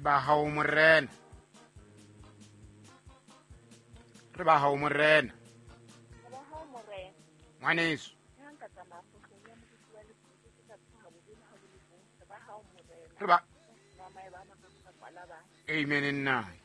ba hao morena. Re ba hao morena. Ngwaneso. Re ba. Amen nna.